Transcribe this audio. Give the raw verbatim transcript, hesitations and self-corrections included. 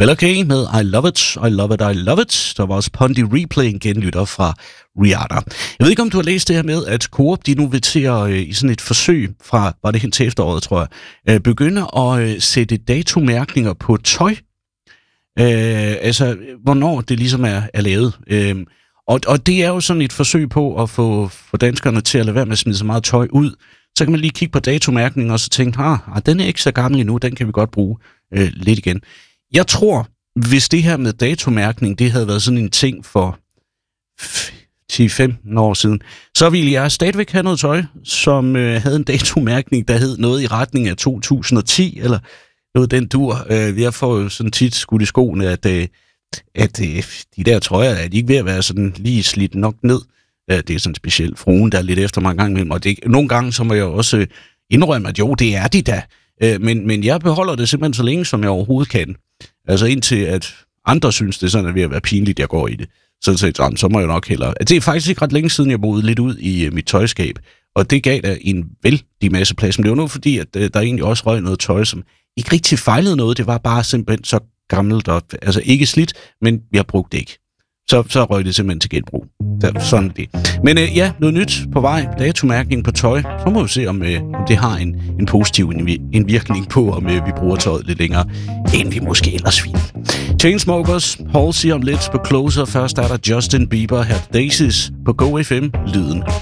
Bella K med I Love It, I Love It, I Love It. Der var også Pondy Replay, en genlytter fra Rihanna. Jeg ved ikke, om du har læst det her med, at Coop, de nu vil til at øh, i sådan et forsøg fra, var det hen til efteråret, tror jeg, øh, begynde at øh, sætte datomærkninger på tøj. Øh, altså, hvornår det ligesom er, er lavet. Øh, og, og det er jo sådan et forsøg på at få for danskerne til at lade være med at smide så meget tøj ud. Så kan man lige kigge på datomærkningen og så tænke, ah, den er ikke så gammel endnu, den kan vi godt bruge øh, lidt igen. Jeg tror, hvis det her med datomærkning, det havde været sådan en ting for ti til femten år siden, så ville jeg stadigvæk have noget tøj, som øh, havde en datomærkning, der hed noget i retning af to tusind og ti, eller noget den dur. Øh, jeg får jo sådan tit skudt i skoene, at, øh, at øh, de der trøjer, er de ikke ved at være sådan lige slidt nok ned. Øh, det er sådan specielt fruen, der er lidt efter mig en gang imellem, og det, nogle gange så må jeg også øh, indrømme, at jo, det er de da. Øh, men, men jeg beholder det simpelthen så længe, som jeg overhovedet kan. Altså indtil, at andre synes, det er sådan, at ved at være pinligt, jeg går i det. Sådan set, så må jeg nok hellere. Det er faktisk ikke ret længe siden, jeg boede lidt ud i uh, mit tøjskab, og det gav da en vældig masse plads. Men det var nu fordi, at uh, der egentlig også røg noget tøj, som ikke rigtig fejlede noget. Det var bare simpelthen så gammelt, og, altså ikke slidt, men jeg brugte det ikke. Så, så røg det simpelthen til genbrug. Der, sådan det. Men øh, ja, noget nyt på vej. Datomærkning på tøj. Så må vi se, om, øh, om det har en, en positiv indvirkning på, om øh, vi bruger tøjet lidt længere, end vi måske ellers ville. Chainsmokers, Halsey om lidt på Closer. Først er der Justin Bieber, her Daisies på Go F M. Lyden